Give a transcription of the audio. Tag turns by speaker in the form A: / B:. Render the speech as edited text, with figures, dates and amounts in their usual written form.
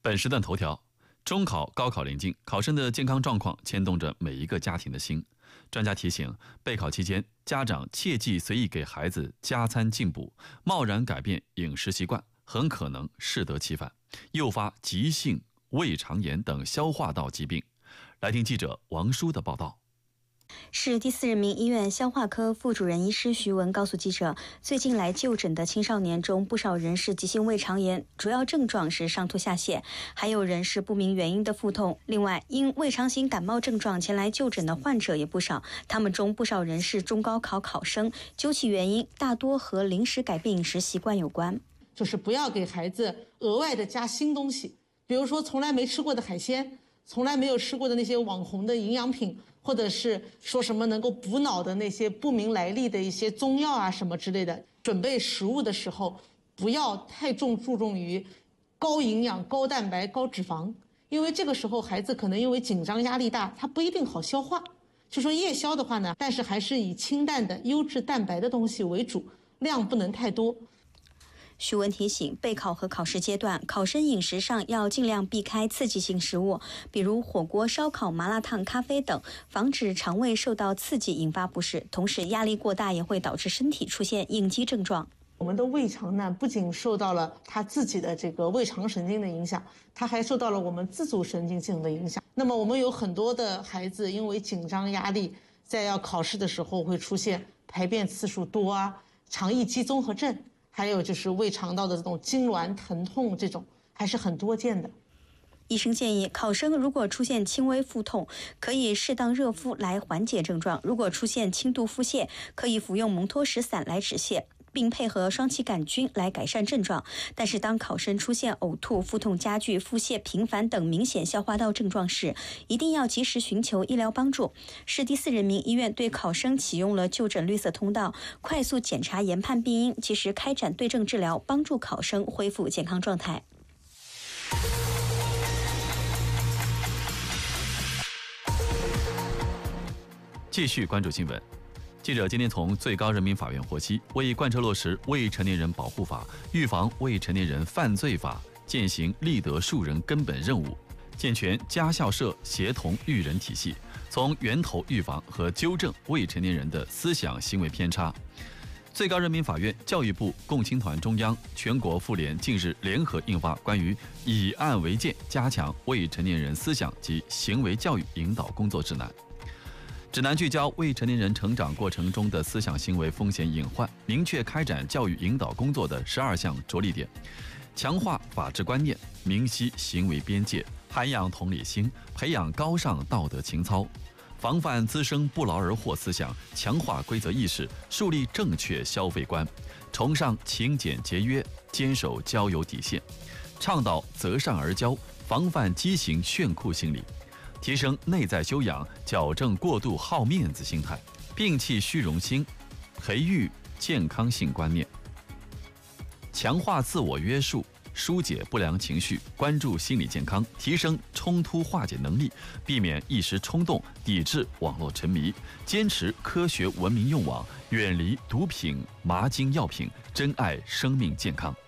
A: 本时段头条：中考、高考临近，考生的健康状况牵动着每一个家庭的心。专家提醒，备考期间，家长切忌随意给孩子加餐进补，贸然改变饮食习惯，很可能适得其反，诱发急性胃肠炎等消化道疾病。来听记者王舒的报道。
B: 市第4人民医院消化科副主任医师徐文告诉记者，最近来就诊的青少年中，不少人是急性胃肠炎，主要症状是上吐下泻，还有人是不明原因的腹痛。另外，因胃肠型感冒症状前来就诊的患者也不少，他们中不少人是中高考考生，究其原因，大多和临时改变饮食习惯有关。
C: 就是不要给孩子额外的加新东西，比如说从来没吃过的海鲜，从来没有吃过的那些网红的营养品，或者是说什么能够补脑的那些不明来历的一些中药啊什么之类的。准备食物的时候，不要太注重于高营养、高蛋白、高脂肪，因为这个时候孩子可能因为紧张压力大，他不一定好消化。就说夜宵的话呢，但是还是以清淡的优质蛋白的东西为主，量不能太多。
B: 徐文提醒，备考和考试阶段，考生饮食上要尽量避开刺激性食物，比如火锅、烧烤、麻辣烫、咖啡等，防止肠胃受到刺激引发不适。同时，压力过大也会导致身体出现应激症状。
C: 我们的胃肠呢，不仅受到了它自己的这个胃肠神经的影响，它还受到了我们自主神经系统的影响。那么我们有很多的孩子因为紧张压力，在要考试的时候会出现排便次数多啊、肠易激综合症，还有就是胃肠道的这种痉挛疼痛，这种还是很多见的。
B: 医生建议，考生如果出现轻微腹痛，可以适当热敷来缓解症状；如果出现轻度腹泻，可以服用蒙脱石散来止泻，并配合双歧杆菌来改善症状。但是当考生出现呕吐、腹痛加剧、腹泻频繁等明显消化道症状时，一定要及时寻求医疗帮助。市第4人民医院对考生启用了就诊绿色通道，快速检查研判病因，及时开展对症治疗，帮助考生恢复健康状态。
A: 继续关注新闻。记者今天从最高人民法院获悉，为贯彻落实《未成年人保护法》、预防未成年人犯罪法，践行立德树人根本任务，健全家校社协同育人体系，从源头预防和纠正未成年人的思想行为偏差。最高人民法院、教育部、共青团中央、全国妇联近日联合印发关于以案为鉴，加强未成年人思想及行为教育引导工作指南。指南聚焦未成年人成长过程中的思想行为风险隐患，明确开展教育引导工作的12项着力点，强化法治观念，明晰行为边界，涵养同理心，培养高尚道德情操，防范滋生不劳而获思想，强化规则意识，树立正确消费观，崇尚勤俭节约，坚守交友底线，倡导择善而交，防范畸形炫酷心理，提升内在修养，矫正过度好面子心态，摒弃虚荣心，培育健康性观念，强化自我约束，疏解不良情绪，关注心理健康，提升冲突化解能力，避免一时冲动，抵制网络沉迷，坚持科学文明用网，远离毒品、麻精药品，珍爱生命健康。